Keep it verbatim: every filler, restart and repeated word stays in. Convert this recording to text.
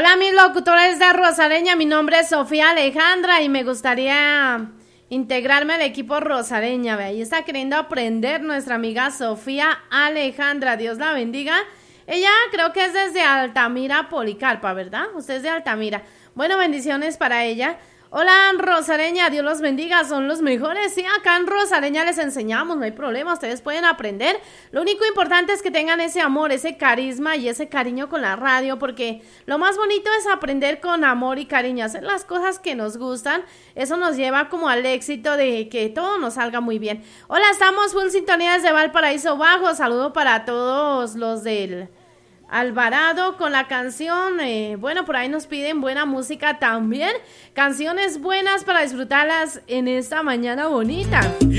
Hola mis locutores de Rosareña, mi nombre es Sofía Alejandra y me gustaría integrarme al equipo Rosareña. Ve, ahí está queriendo aprender nuestra amiga Sofía Alejandra, Dios la bendiga. Ella creo que es desde Altamira, Policarpa, ¿verdad? Usted es de Altamira. Bueno, bendiciones para ella. Hola Rosareña, Dios los bendiga, son los mejores. Sí, acá en Rosareña les enseñamos, no hay problema, ustedes pueden aprender. Lo único importante es que tengan ese amor, ese carisma y ese cariño con la radio, porque lo más bonito es aprender con amor y cariño, hacer las cosas que nos gustan. Eso nos lleva como al éxito de que todo nos salga muy bien. Hola, estamos full sintonía desde Valparaíso Bajo. Saludo para todos los del Alvarado con la canción, eh, bueno, por ahí nos piden buena música también, canciones buenas para disfrutarlas en esta mañana bonita.